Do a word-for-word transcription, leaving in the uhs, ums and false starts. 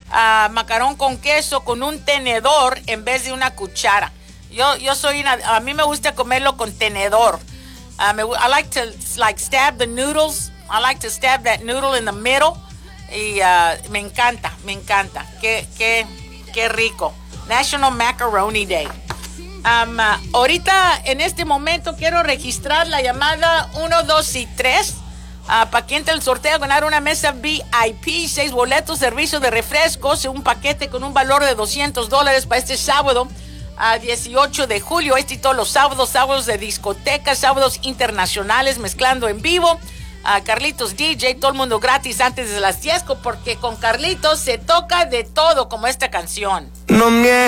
uh, macarón con queso con un tenedor en vez de una cuchara. Yo, yo soy una, a mí me gusta comerlo con tenedor. Uh, me, I like to like stab the noodles. I like to stab that noodle in the middle. Y uh, me encanta, me encanta. Qué, qué, qué rico. National Macaroni Day. Um, uh, ahorita, en este momento, quiero registrar la llamada uno, dos y tres. Uh, para que entre el sorteo a ganar una mesa V I P, seis boletos, servicio de refrescos, un paquete con un valor de doscientos dólares para este sábado, a uh, dieciocho de julio. Este y todos los sábados, sábados de discotecas, sábados internacionales, mezclando en vivo. Uh, Carlitos D J, todo el mundo gratis antes de las diez, porque con Carlitos se toca de todo, como esta canción. No mientas.